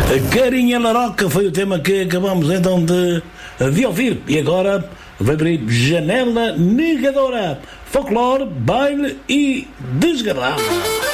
Carinha Laroca foi o tema que acabamos então de ouvir. E agora vai abrir Janela Negadora, folclore, baile e desgarrada.